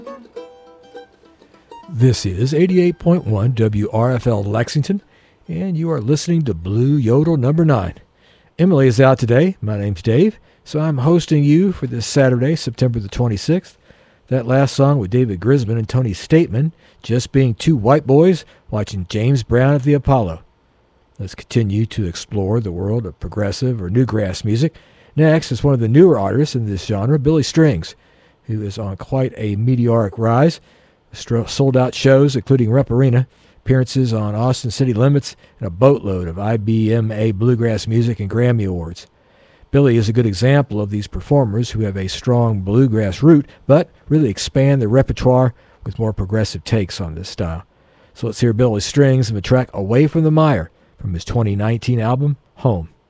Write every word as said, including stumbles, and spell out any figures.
This is eighty-eight point one W R F L Lexington, and you are listening to Blue Yodel number nine. Emily is out today. My name's Dave, so I'm hosting you for this Saturday, September the twenty-sixth. That last song with David Grisman and Tony Stateman, just being two white boys watching James Brown at the Apollo. Let's continue to explore the world of progressive or newgrass music. Next is one of the newer artists in this genre, Billy Strings, who is on quite a meteoric rise. Sold-out shows, including Rupp Arena, appearances on Austin City Limits, and a boatload of I B M A Bluegrass Music and Grammy Awards. Billy is a good example of these performers who have a strong bluegrass root, but really expand their repertoire with more progressive takes on this style. So let's hear Billy Strings and the track Away from the Mire from his twenty nineteen album, Home.